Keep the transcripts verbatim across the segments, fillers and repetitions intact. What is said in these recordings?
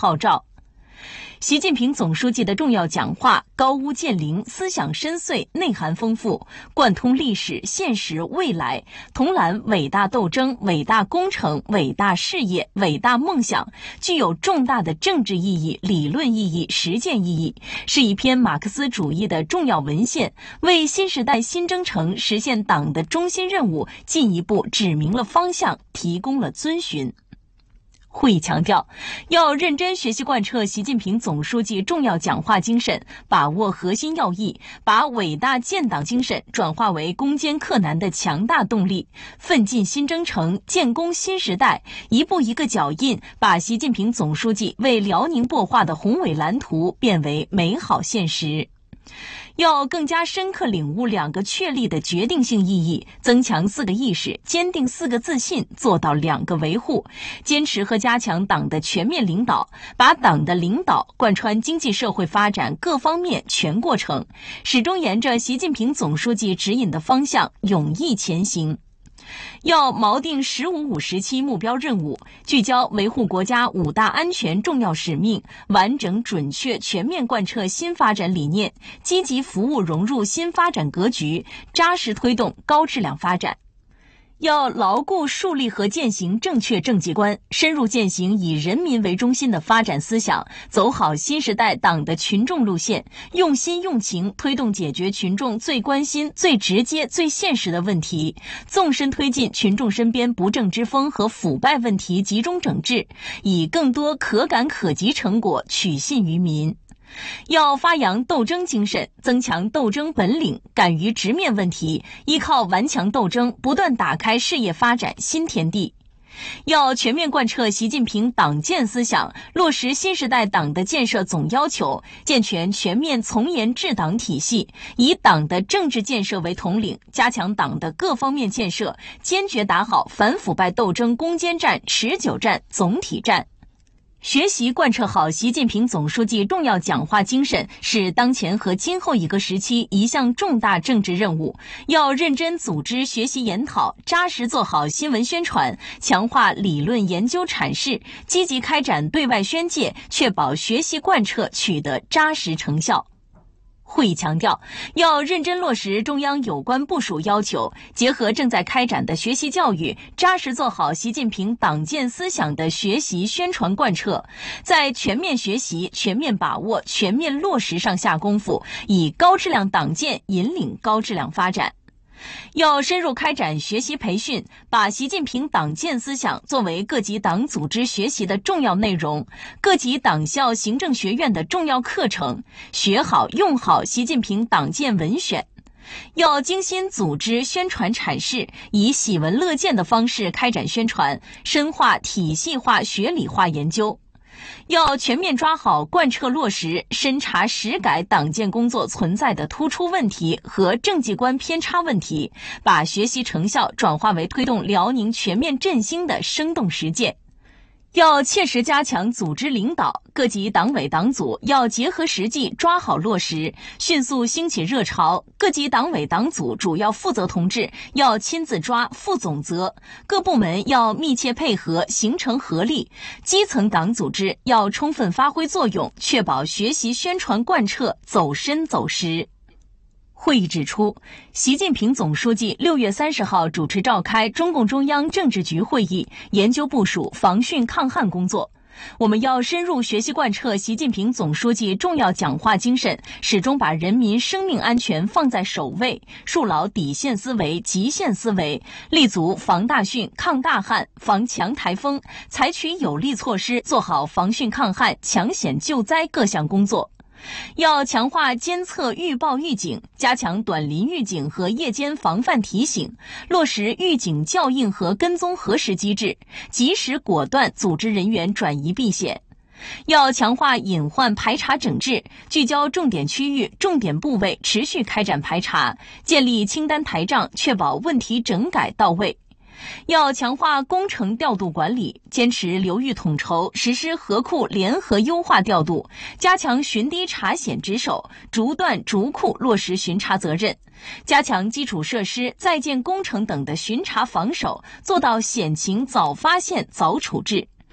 号召。习近平总书记的重要讲话高屋建瓴，思想深邃，内涵丰富，贯通历史、现实、未来，统揽伟大斗争、伟大工程、伟大事业、伟大梦想，具有重大的政治意义、理论意义、实践意义，是一篇马克思主义的重要文献，为新时代新征程实现党的中心任务进一步指明了方向，提供了遵循。会议强调，要认真学习贯彻习近平总书记重要讲话精神，把握核心要义，把伟大建党精神转化为攻坚克难的强大动力，奋进新征程，建功新时代，一步一个脚印，把习近平总书记为辽宁擘画的宏伟蓝图变为美好现实。要更加深刻领悟两个确立的决定性意义，增强四个意识，坚定四个自信，做到两个维护，坚持和加强党的全面领导，把党的领导贯穿经济社会发展各方面全过程，始终沿着习近平总书记指引的方向勇毅前行。要锚定十五五时期目标任务，聚焦维护国家五大安全重要使命，完整准确全面贯彻新发展理念，积极服务融入新发展格局，扎实推动高质量发展。要牢固树立和践行正确政绩观，深入践行以人民为中心的发展思想，走好新时代党的群众路线，用心用情推动解决群众最关心、最直接、最现实的问题，纵深推进群众身边不正之风和腐败问题集中整治，以更多可感可及成果取信于民。要发扬斗争精神，增强斗争本领，敢于直面问题，依靠顽强斗争，不断打开事业发展新天地。要全面贯彻习近平党建思想，落实新时代党的建设总要求，健全全面从严治党体系，以党的政治建设为统领，加强党的各方面建设，坚决打好反腐败斗争攻坚战、持久战、总体战。学习贯彻好习近平总书记重要讲话精神，是当前和今后一个时期一项重大政治任务。要认真组织学习研讨，扎实做好新闻宣传，强化理论研究阐释，积极开展对外宣介，确保学习贯彻取得扎实成效。会议强调，要认真落实中央有关部署要求，结合正在开展的学习教育，扎实做好习近平党建思想的学习宣传贯彻，在全面学习、全面把握、全面落实上下功夫，以高质量党建引领高质量发展。要深入开展学习培训，把习近平党建思想作为各级党组织学习的重要内容，各级党校行政学院的重要课程，学好用好习近平党建文选。要精心组织宣传阐释，以喜闻乐见的方式开展宣传，深化体系化学理化研究。要全面抓好贯彻落实、深查实改党建工作存在的突出问题和政绩观偏差问题，把学习成效转化为推动辽宁全面振兴的生动实践。要切实加强组织领导，各级党委党组要结合实际抓好落实，迅速兴起热潮。各级党委党组主要负责同志要亲自抓、负总责，各部门要密切配合，形成合力。基层党组织要充分发挥作用，确保学习宣传贯彻走深走实。会议指出，习近平总书记六月三十号主持召开中共中央政治局会议，研究部署防汛抗旱工作。我们要深入学习贯彻习近平总书记重要讲话精神，始终把人民生命安全放在首位，树牢底线思维、极限思维，立足防大汛、抗大旱、防强台风，采取有力措施，做好防汛抗旱、抢险救灾各项工作。要强化监测预报预警，加强短临预警和夜间防范提醒，落实预警校映和跟踪核实机制，及时果断组织人员转移避险。要强化隐患排查整治，聚焦重点区域、重点部位，持续开展排查，建立清单台账，确保问题整改到位。要强化工程调度管理，坚持流域统筹，实施河库联合优化调度，加强巡堤查险值守，逐段逐库落实巡查责任，加强基础设施、在建工程等的巡查防守，做到险情早发现、早处置。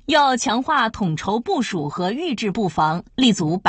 要强化统筹部署和预制布防，立足